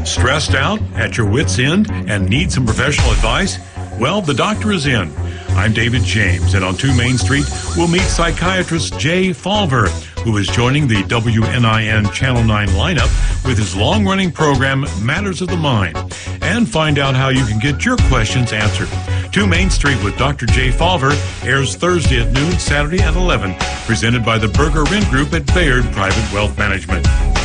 Stressed out, at your wit's end, and need some professional advice? Well, the doctor is in. I'm David James, and on 2 Main Street, we'll meet psychiatrist Jay Falver, who is joining the WNIN Channel 9 lineup with his long-running program, Matters of the Mind, and find out how you can get your questions answered. 2 Main Street with Dr. Jay Falver airs Thursday at noon, Saturday at 11, presented by the Berger Rent Group at Bayard Private Wealth Management.